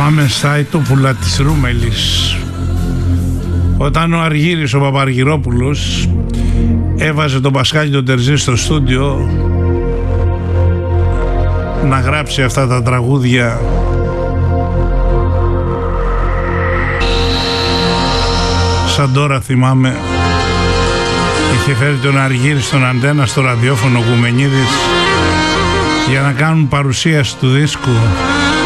Πάμε στα Αιτόπουλα της Ρούμελης. Όταν ο Αργύρης ο Παπαργυρόπουλος έβαζε τον Πασχάλη τον Τερζή στο στούντιο να γράψει αυτά τα τραγούδια, σαν τώρα θυμάμαι, είχε φέρει τον Αργύρη στον Αντένα στο ραδιόφωνο Γουμενίδης για να κάνουν παρουσίαση του δίσκου.